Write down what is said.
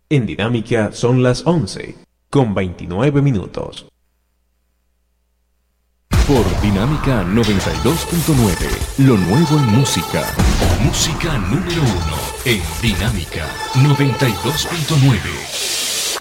En Dinámica son las 11:29. Por Dinámica 92.9, lo nuevo en música. Música número 1 en Dinámica 92.9.